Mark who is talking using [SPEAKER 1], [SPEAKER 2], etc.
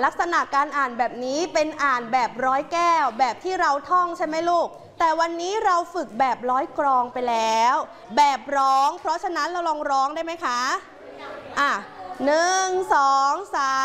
[SPEAKER 1] ลักษณะการอ่านแบบนี้เป็นอ่านแบบร้อยแก้วแบบที่เราท่องใช่ไหมลูกแต่วันนี้เราฝึกแบบร้อยกรองไปแล้วแบบร้องเพราะฉะนั้นเราลองร้องได้ไหมคะ1 2 3